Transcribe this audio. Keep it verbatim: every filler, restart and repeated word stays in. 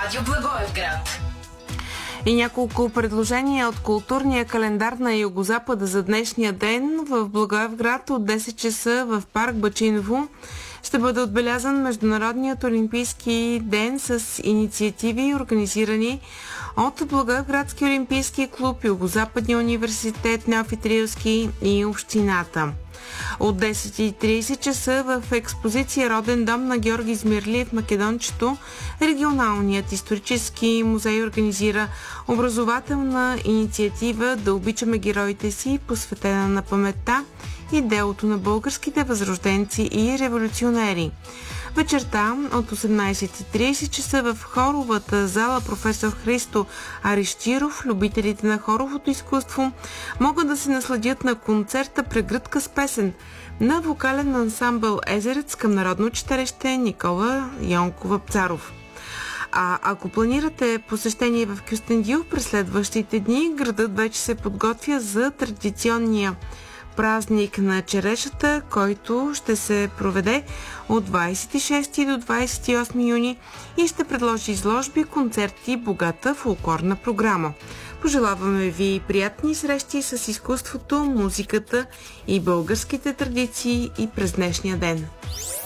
Радио Благоевград. И няколко предложения от културния календар на Югозапада за днешния ден. В Благоевград от десет часа в парк Бачиново ще бъде отбелязан Международният олимпийски ден с инициативи, организирани от Благоевградски олимпийски клуб, Югозападния университет Неофит Рилски и общината. От десет и тридесет часа в експозиция Роден дом на Георги Измирлиев Македончето регионалният исторически музей организира образователна инициатива „Да обичаме героите си", посветена на паметта и делото на българските възрожденци и революционери. Вечерта от осемнадесет и тридесет часа в хоровата зала Професор Христо Ариштиров любителите на хоровото изкуство могат да се насладят на концерта "Прегръдка с песен" на вокален ансамбъл Езерец към Народно читалище Никола Йонкова Царов. А ако планирате посещение в Кюстендил през следващите дни, градът вече се подготвя за традиционния празник на черешата, който ще се проведе от двадесет и шести до двадесет и осми юни и ще предложи изложби, концерти и богата фолклорна програма. Пожелаваме ви приятни срещи с изкуството, музиката и българските традиции и през днешния ден.